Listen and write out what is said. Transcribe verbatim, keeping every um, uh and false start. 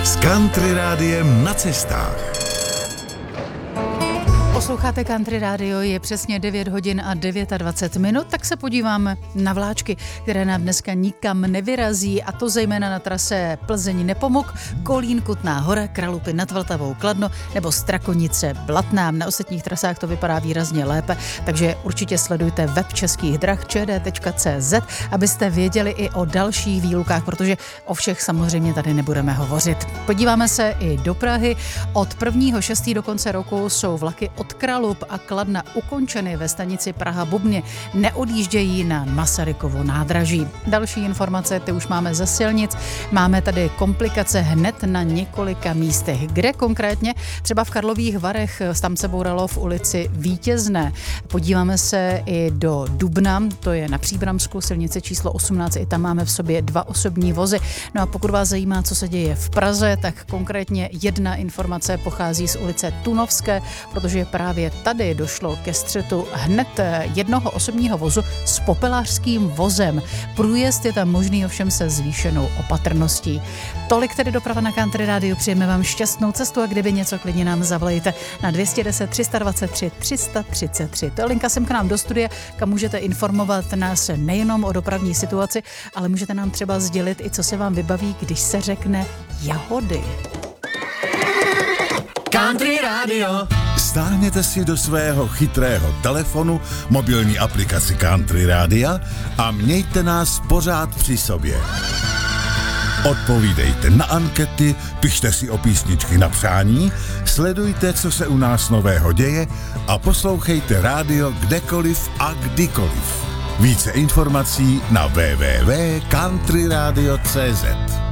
s Country Rádiem na cestách. Posloucháte Country Radio, je přesně devět hodin a dvacet devět minut, tak se podíváme na vláčky, které nám dneska nikam nevyrazí, a to zejména na trase Plzeň-Nepomuk, Kolín, Kutná Hora, Kralupy nad Vltavou, Kladno nebo Strakonice, Blatná. Na ostatních trasách to vypadá výrazně lépe, takže určitě sledujte web Českých drah č d tečka c z, abyste věděli i o dalších výlukách, protože o všech samozřejmě tady nebudeme hovořit. Podíváme se i do Prahy. Od prvního šestého do konce roku jsou vlaky od Kralup a Kladna ukončeny ve stanici Praha-Bubně, neodjíždějí na Masarykovo nádraží. Další informace, ty už máme ze silnic. Máme tady komplikace hned na několika místech. Kde konkrétně? Třeba v Karlových Varech, tam se bouralo v ulici Vítězné. Podíváme se i do Dubna, to je na Příbramsku, silnice číslo osmnáct, i tam máme v sobě dva osobní vozy. No a pokud vás zajímá, co se děje v Praze, tak konkrétně jedna informace pochází z ulice Tunovské, protože právě tady došlo ke střetu hned jednoho osobního vozu s popelářským vozem. Průjezd je tam možný, ovšem se zvýšenou opatrností. Tolik tedy doprava na Country Radio. Přejeme vám šťastnou cestu a kdyby něco, klidně nám zavolejte na dvě stě deset, tři sta dvacet tři, tři sta třicet tři. To je linka sem k nám do studia, kam můžete informovat nás nejenom o dopravní situaci, ale můžete nám třeba sdělit i co se vám vybaví, když se řekne jahody. Country Radio. Stáhněte si do svého chytrého telefonu mobilní aplikaci Country Rádia a mějte nás pořád při sobě. Odpovídejte na ankety, pište si o písničky na přání, sledujte, co se u nás nového děje a poslouchejte rádio kdekoliv a kdykoliv. Více informací na w w w tečka country radio tečka c z.